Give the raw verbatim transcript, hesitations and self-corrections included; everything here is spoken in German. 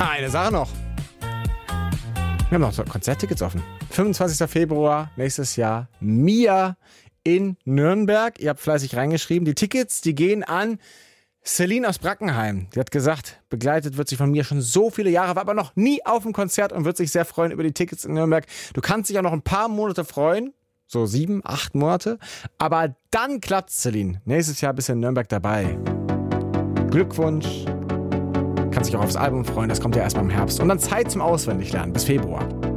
Eine Sache noch. Wir haben noch so Konzerttickets offen. fünfundzwanzigster Februar nächstes Jahr. Mia in Nürnberg. Ihr habt fleißig reingeschrieben. Die Tickets, die gehen an Celine aus Brackenheim. Die hat gesagt, begleitet wird sie von mir schon so viele Jahre, war aber noch nie auf dem Konzert und wird sich sehr freuen über die Tickets in Nürnberg. Du kannst dich auch noch ein paar Monate freuen. So sieben, acht Monate. Aber dann klappt Celine. Nächstes Jahr bist du in Nürnberg dabei. Glückwunsch. Kannst dich auch aufs Album freuen. Das kommt ja erst mal im Herbst. Und dann Zeit zum Auswendiglernen bis Februar.